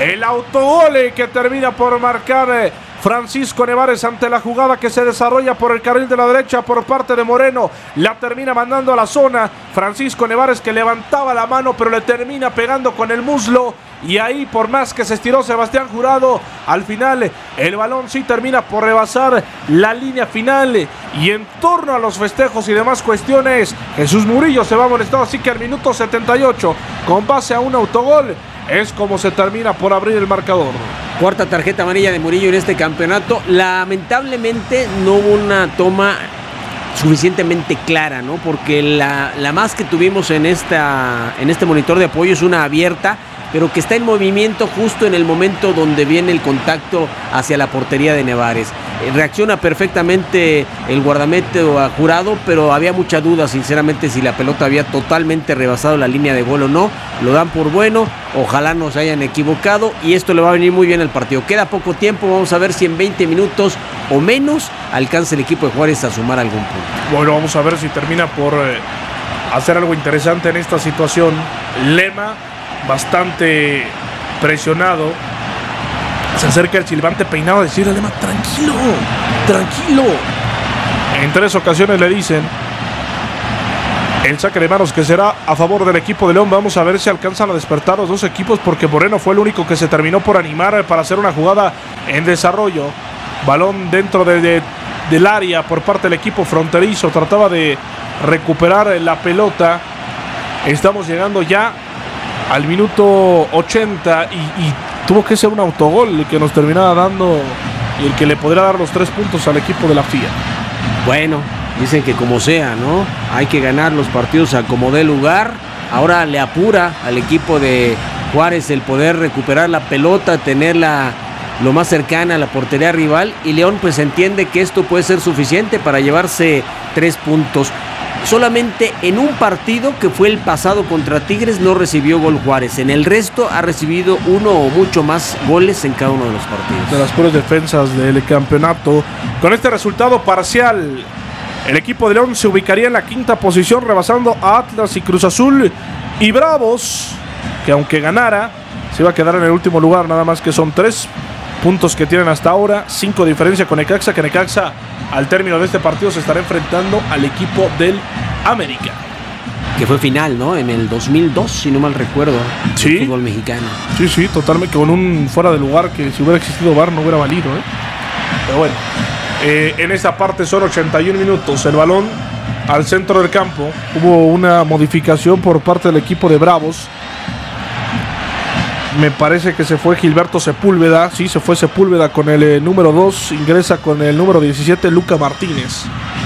El autogol que termina por marcar Francisco Nevares ante la jugada que se desarrolla por el carril de la derecha por parte de Moreno. La termina mandando a la zona. Francisco Nevares que levantaba la mano pero le termina pegando con el muslo. Y ahí, por más que se estiró Sebastián Jurado, al final el balón sí termina por rebasar la línea final. Y en torno a los festejos y demás cuestiones, Jesús Murillo se va molestado. Así que al minuto 78, con base a un autogol, es como se termina por abrir el marcador. Cuarta tarjeta amarilla de Murillo en este campeonato. Lamentablemente no hubo una toma suficientemente clara, ¿no? Porque la más que tuvimos en este monitor de apoyo es una abierta, pero que está en movimiento justo en el momento donde viene el contacto hacia la portería de Nevares. Reacciona perfectamente el guardamete a Jurado, pero había mucha duda, sinceramente, si la pelota había totalmente rebasado la línea de gol o no. Lo dan por bueno, ojalá no se hayan equivocado y esto le va a venir muy bien al partido. Queda poco tiempo, vamos a ver si en 20 minutos o menos alcanza el equipo de Juárez a sumar algún punto. Bueno, vamos a ver si termina por hacer algo interesante en esta situación. Lema, bastante presionado, se acerca el silbante peinado a decirle a Lema: tranquilo, tranquilo. En 3 ocasiones le dicen el saque de manos que será a favor del equipo de León. Vamos a ver si alcanzan a despertar los dos equipos, porque Moreno fue el único que se terminó por animar para hacer una jugada en desarrollo. Balón dentro del área por parte del equipo fronterizo, trataba de recuperar la pelota. Estamos llegando ya al minuto 80 y tuvo que ser un autogol el que nos terminaba dando y el que le podría dar los 3 puntos al equipo de la FIA. Bueno, dicen que como sea, ¿no? Hay que ganar los partidos a como dé lugar. Ahora le apura al equipo de Juárez el poder recuperar la pelota, tenerla lo más cercana a la portería rival, y León pues entiende que esto puede ser suficiente para llevarse 3 puntos. Solamente en un partido, que fue el pasado contra Tigres, no recibió gol Juárez. En el resto ha recibido 1 o mucho más goles en cada uno de los partidos. De las peores defensas del campeonato. Con este resultado parcial, el equipo de León se ubicaría en la 5ª posición, rebasando a Atlas y Cruz Azul. Y Bravos, que aunque ganara, se iba a quedar en el último lugar. Nada más que son 3 puntos que tienen hasta ahora, 5 de diferencia con Necaxa, que Necaxa al término de este partido se estará enfrentando al equipo del América. Que fue final, ¿no? En el 2002, si no mal recuerdo. Sí. El fútbol mexicano. Sí, sí, totalmente, con un fuera de lugar que si hubiera existido VAR no hubiera valido, ¿eh? Pero bueno, en esta parte son 81 minutos. El balón al centro del campo. Hubo una modificación por parte del equipo de Bravos. Me parece que se fue Gilberto Sepúlveda. Sí, se fue Sepúlveda con el número 2. Ingresa con el número 17, Luca Martínez.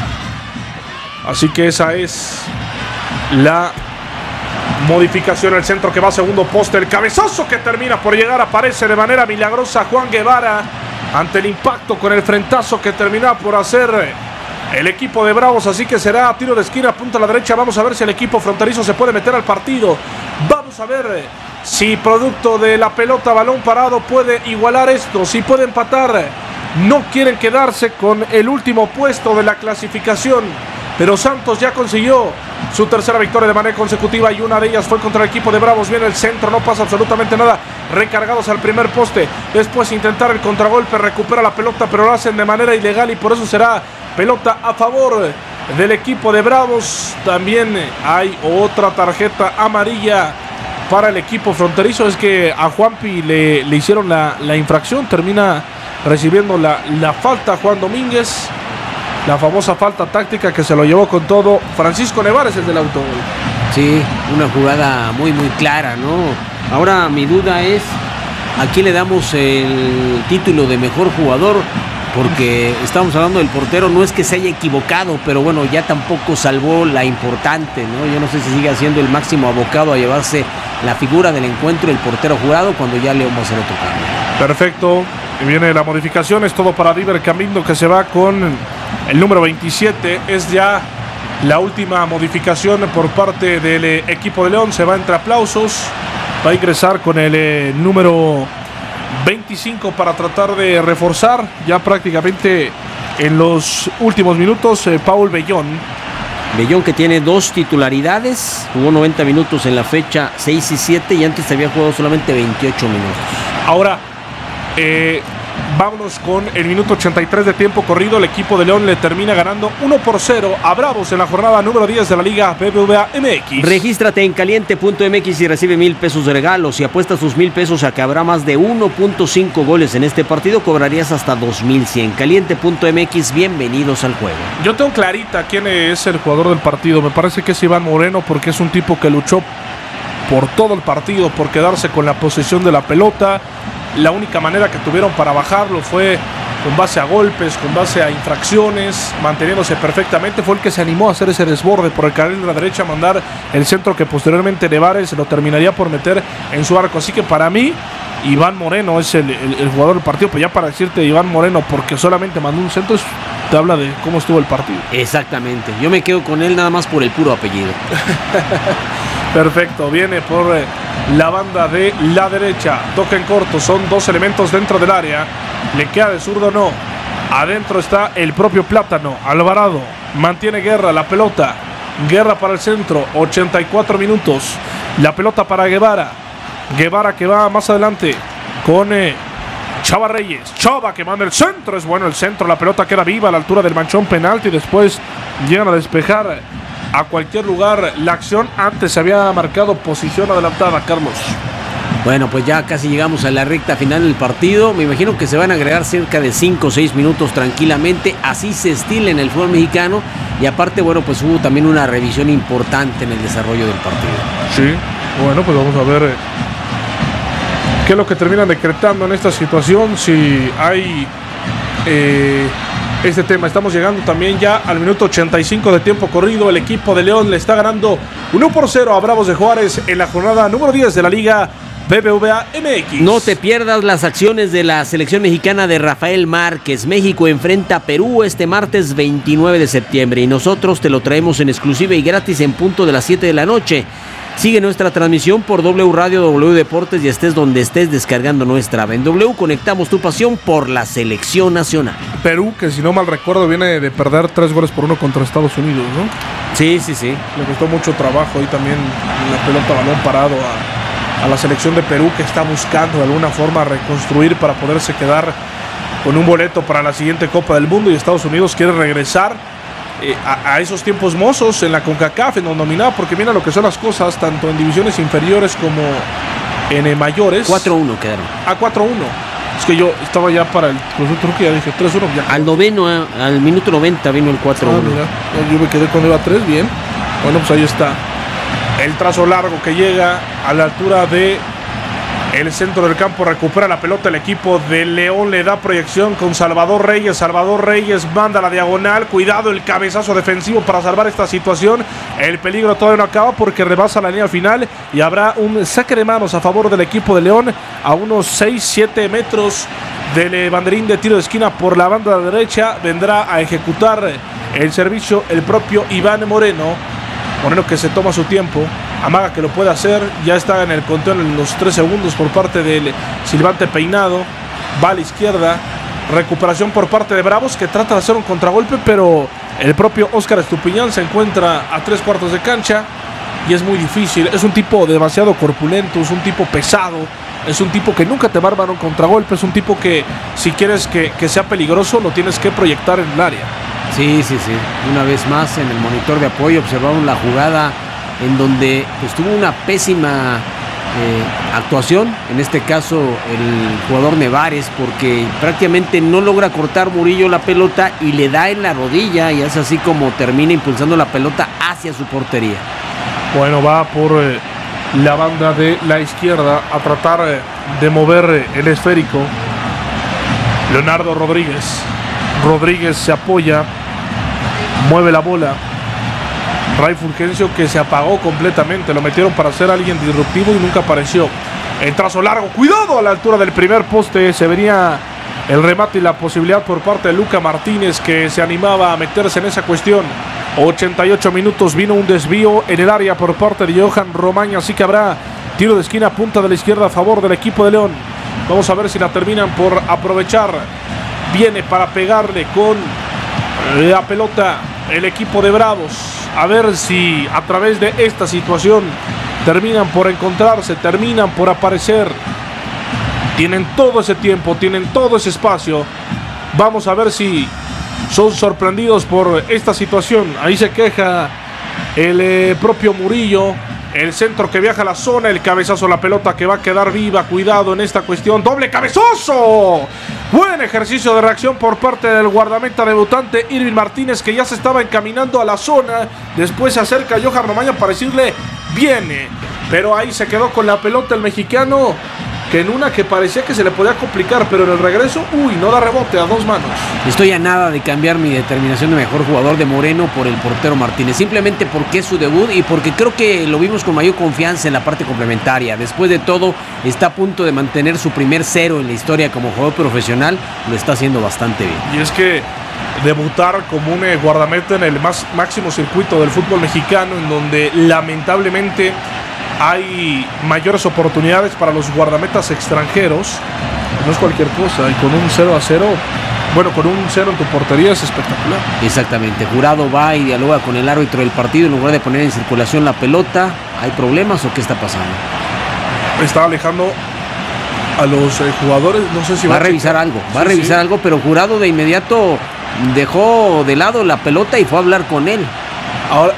Así que esa es la modificación. El centro que va a segundo poste. El cabezazo que termina por llegar. Aparece de manera milagrosa Juan Guevara ante el impacto con el frentazo que termina por hacer el equipo de Bravos. Así que será tiro de esquina, punta a la derecha. Vamos a ver si el equipo fronterizo se puede meter al partido. Vamos a ver si producto de la pelota balón parado puede igualar esto, si puede empatar. No quieren quedarse con el último puesto de la clasificación, pero Santos ya consiguió su 3ª victoria de manera consecutiva y una de ellas fue contra el equipo de Bravos. Viene el centro, no pasa absolutamente nada, recargados al primer poste. Después intentar el contragolpe, recupera la pelota, pero lo hacen de manera ilegal y por eso será pelota a favor del equipo de Bravos. También hay otra tarjeta amarilla para el equipo fronterizo. Es que a Juanpi le hicieron la infracción, termina recibiendo la falta Juan Domínguez, la famosa falta táctica que se lo llevó con todo Francisco Nevares, el del autogol. Sí, una jugada muy muy clara, ¿no? Ahora mi duda es, ¿a quién le damos el título de mejor jugador? Porque estamos hablando del portero, no es que se haya equivocado, pero bueno, ya tampoco salvó la importante, ¿no? Yo no sé si sigue siendo el máximo abocado a llevarse la figura del encuentro, el portero Jurado, cuando ya León va a hacer otro cambio. Perfecto, y viene la modificación, es todo para Diver Camino, que se va con el número 27, es ya la última modificación por parte del equipo de León. Se va entre aplausos, va a ingresar con el número 25 para tratar de reforzar ya prácticamente en los últimos minutos, Paul Bellón. Bellón, que tiene 2 titularidades, jugó 90 minutos en la fecha 6 y 7 y antes había jugado solamente 28 minutos. Ahora, vámonos con el minuto 83 de tiempo corrido. El equipo de León le termina ganando 1-0 a Bravos en la jornada número 10 de la Liga BBVA MX. Regístrate en caliente.mx y recibe 1,000 pesos de regalo. Si apuestas tus 1,000 pesos a que habrá más de 1.5 goles en este partido, cobrarías hasta 2,100. Caliente.mx, bienvenidos al juego. Yo tengo clarita quién es el jugador del partido. Me parece que es Iván Moreno, porque es un tipo que luchó por todo el partido, por quedarse con la posesión de la pelota. La única manera que tuvieron para bajarlo fue con base a golpes, con base a infracciones, manteniéndose perfectamente. Fue el que se animó a hacer ese desborde por el carril de la derecha, a mandar el centro que posteriormente Nevares lo terminaría por meter en su arco. Así que para mí, Iván Moreno es el jugador del partido. Pero ya para decirte Iván Moreno porque solamente mandó un centro, te habla de cómo estuvo el partido. Exactamente, yo me quedo con él nada más por el puro apellido. Perfecto, viene por la banda de la derecha, toca en corto, son dos elementos dentro del área, le queda de zurdo, no, adentro está el propio Plátano. Alvarado mantiene Guerra, la pelota, Guerra para el centro, 84 minutos, la pelota para Guevara que va más adelante con Chava Reyes, Chava que manda el centro, es bueno el centro, la pelota queda viva a la altura del manchón penalti y después llegan a despejar a cualquier lugar la acción. Antes se había marcado posición adelantada, Carlos. Bueno, pues ya casi llegamos a la recta final del partido. Me imagino que se van a agregar cerca de 5 o 6 minutos tranquilamente. Así se estila en el fútbol mexicano. Y aparte, bueno, pues hubo también una revisión importante en el desarrollo del partido. Sí, bueno, pues vamos a ver qué es lo que terminan decretando en esta situación. Si hay este tema. Estamos llegando también ya al minuto 85 de tiempo corrido. El equipo de León le está ganando 1-0 a Bravos de Juárez en la jornada número 10 de la Liga BBVA MX. No te pierdas las acciones de la selección mexicana de Rafael Márquez. México enfrenta a Perú este martes 29 de septiembre y nosotros te lo traemos en exclusiva y gratis en punto de las 7 de la noche. Sigue nuestra transmisión por W Radio, W Deportes y estés donde estés descargando nuestra app. En W conectamos tu pasión por la selección nacional. Perú, que si no mal recuerdo viene de perder 3-1 contra Estados Unidos, ¿no? Sí. Le costó mucho trabajo ahí también la pelota balón parado a la selección de Perú, que está buscando de alguna forma reconstruir para poderse quedar con un boleto para la siguiente Copa del Mundo, y Estados Unidos quiere regresar a esos tiempos mozos en la CONCACAF, en donde dominaba, porque mira lo que son las cosas, tanto en divisiones inferiores como en mayores. 4-1 quedaron. A 4-1. Es que yo estaba ya para el creo que ya dije 3-1. Ya. Al noveno, al minuto 90 vino el 4-1. Mira, yo me quedé cuando iba 3, bien. Bueno, pues ahí está. El trazo largo que llega a la altura de el centro del campo, recupera la pelota el equipo de León, le da proyección con Salvador Reyes manda la diagonal, cuidado el cabezazo defensivo para salvar esta situación. El peligro todavía no acaba porque rebasa la línea final y habrá un saque de manos a favor del equipo de León a unos 6-7 metros del banderín de tiro de esquina por la banda derecha. Vendrá a ejecutar el servicio el propio Iván Moreno, que se toma su tiempo, amaga que lo puede hacer, ya está en el conteo en los 3 segundos por parte del silbante peinado, va a la izquierda, recuperación por parte de Bravos, que trata de hacer un contragolpe, pero el propio Óscar Estupiñán se encuentra a 3/4 de cancha y es muy difícil. Es un tipo demasiado corpulento, es un tipo pesado, es un tipo que nunca te va a armar un contragolpe, es un tipo que si quieres que sea peligroso lo tienes que proyectar en el área. Sí. Una vez más en el monitor de apoyo observamos la jugada en donde pues, tuvo una pésima actuación, en este caso el jugador Nevares, porque prácticamente no logra cortar Murillo la pelota y le da en la rodilla y es así como termina impulsando la pelota hacia su portería. Bueno, va por la banda de la izquierda a tratar de mover el esférico Leonardo Rodríguez se apoya, mueve la bola. Ray Fulgencio, que se apagó completamente, lo metieron para ser alguien disruptivo y nunca apareció. El trazo largo, cuidado a la altura del primer poste, se venía el remate y la posibilidad por parte de Luca Martínez, que se animaba a meterse en esa cuestión. 88 minutos, vino un desvío en el área por parte de Johan Romaña, así que habrá tiro de esquina, punta de la izquierda a favor del equipo de León. Vamos a ver si la terminan por aprovechar. Viene para pegarle con la pelota el equipo de Bravos. A ver si a través de esta situación terminan por encontrarse, terminan por aparecer. Tienen todo ese tiempo, tienen todo ese espacio. Vamos a ver si son sorprendidos por esta situación. Ahí se queja el propio Murillo. El centro que viaja a la zona, el cabezazo a la pelota que va a quedar viva. Cuidado en esta cuestión. ¡Doble cabezazo! Buen ejercicio de reacción por parte del guardameta debutante Irving Martínez, que ya se estaba encaminando a la zona. Después se acerca a Johan Romaña para decirle: viene. Pero ahí se quedó con la pelota el mexicano, que en una que parecía que se le podía complicar, pero en el regreso, no da rebote a dos manos. Estoy a nada de cambiar mi determinación de mejor jugador de Moreno por el portero Martínez, simplemente porque es su debut y porque creo que lo vimos con mayor confianza en la parte complementaria. Después de todo, está a punto de mantener su primer 0 en la historia como jugador profesional, lo está haciendo bastante bien. Y es que debutar como un guardameta en el máximo circuito del fútbol mexicano, en donde lamentablemente hay mayores oportunidades para los guardametas extranjeros, no es cualquier cosa. Y con un 0-0, con un 0 en tu portería es espectacular. Exactamente. Jurado va y dialoga con el árbitro del partido en lugar de poner en circulación la pelota. ¿Hay problemas o qué está pasando? Está alejando a los jugadores. No sé si va a revisar algo. Va a revisar algo, pero Jurado de inmediato dejó de lado la pelota y fue a hablar con él. Ahora,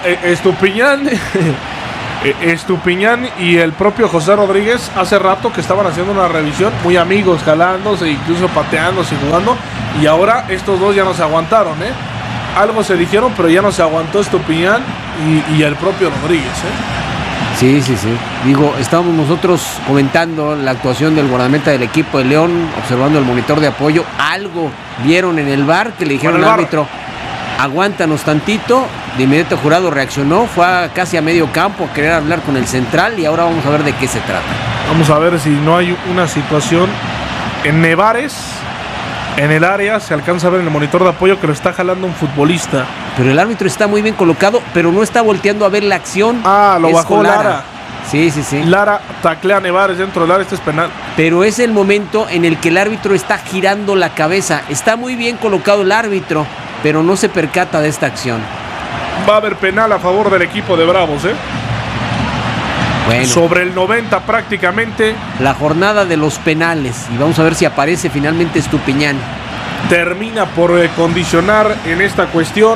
Estupiñán y el propio José Rodríguez hace rato que estaban haciendo una revisión, muy amigos, jalándose, incluso pateándose y jugando, y ahora estos dos ya no se aguantaron, algo se dijeron, pero ya no se aguantó Estupiñán y el propio Rodríguez, Sí. Digo, estábamos nosotros comentando la actuación del guardameta del equipo de León, observando el monitor de apoyo. Algo vieron en el VAR que le dijeron al árbitro: aguántanos tantito. De inmediato Jurado reaccionó, fue casi a medio campo a querer hablar con el central, y ahora vamos a ver de qué se trata. Vamos a ver si no hay una situación en Nevares, en el área. Se alcanza a ver en el monitor de apoyo que lo está jalando un futbolista. Pero el árbitro está muy bien colocado, pero no está volteando a ver la acción. Lo bajó Lara. Sí. Lara taclea a Nevares dentro del área, este es penal. Pero es el momento en el que el árbitro está girando la cabeza. Está muy bien colocado el árbitro, pero no se percata de esta acción. Va a haber penal a favor del equipo de Bravos, Bueno, sobre el 90 prácticamente. La jornada de los penales. Y vamos a ver si aparece finalmente Estupiñán. Termina por condicionar en esta cuestión.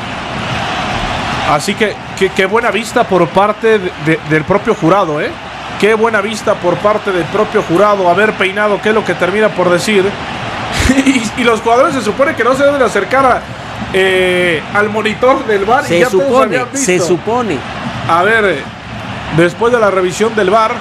Así que qué buena vista por parte del propio Jurado, Qué buena vista por parte del propio Jurado. Haber peinado, que es lo que termina por decir. y los jugadores se supone que no se deben acercar al monitor del VAR. Se supone. A ver, después de la revisión del VAR,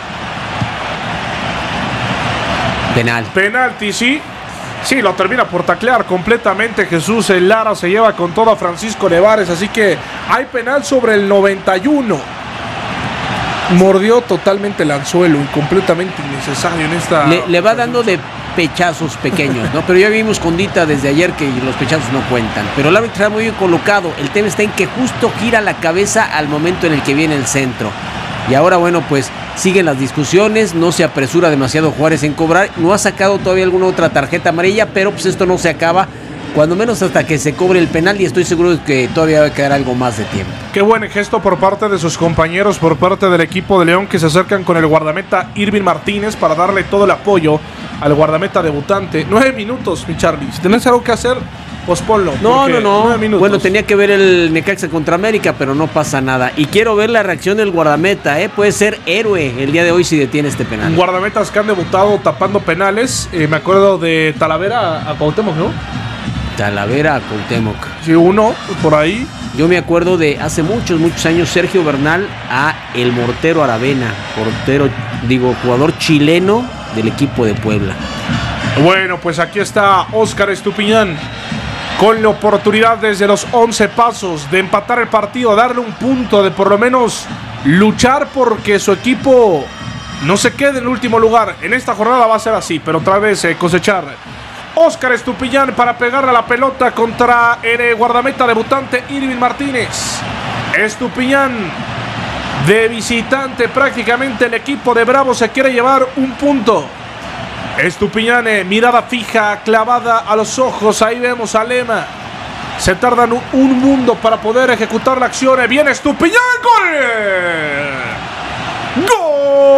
penalti, sí, lo termina por taclear completamente Jesús. El Lara se lleva con todo a Francisco Nevares, así que hay penal sobre el 91. Mordió totalmente el anzuelo y completamente innecesario en esta. Le va dando de pechazos pequeños, ¿no? Pero ya vimos con Dita desde ayer que los pechazos no cuentan. Pero el árbitro está muy bien colocado. El tema está en que justo gira la cabeza al momento en el que viene el centro. Y ahora, pues siguen las discusiones. No se apresura demasiado Juárez en cobrar. No ha sacado todavía alguna otra tarjeta amarilla, pero pues esto no se acaba, cuando menos hasta que se cobre el penal, y estoy seguro de que todavía va a quedar algo más de tiempo. Qué buen gesto por parte de sus compañeros, por parte del equipo de León, que se acercan con el guardameta Irving Martínez para darle todo el apoyo al guardameta debutante. 9 minutos, mi Charlie. Si tenés algo que hacer, pues ponlo. No. 9 minutos. Bueno, tenía que ver el Necaxa contra América, pero no pasa nada. Y quiero ver la reacción del guardameta, Puede ser héroe el día de hoy si detiene este penal. Guardametas que han debutado tapando penales. Me acuerdo de Talavera a Cuauhtémoc, ¿no? Talavera a Cuauhtémoc. Sí, uno por ahí. Yo me acuerdo de hace muchos años Sergio Bernal a el Mortero Aravena, jugador chileno del equipo de Puebla. Bueno, pues aquí está Óscar Estupiñán con la oportunidad desde los 11 pasos de empatar el partido, darle un punto, de por lo menos luchar porque su equipo no se quede en el último lugar. En esta jornada va a ser así, pero otra vez cosechar. Óscar Estupiñán para pegarle a la pelota contra el guardameta debutante Irving Martínez. Estupiñán de visitante, prácticamente el equipo de Bravo se quiere llevar un punto. Estupiñán, mirada fija, clavada a los ojos. Ahí vemos a Lema. Se tardan un mundo para poder ejecutar la acción. Viene Estupiñán, ¡gol!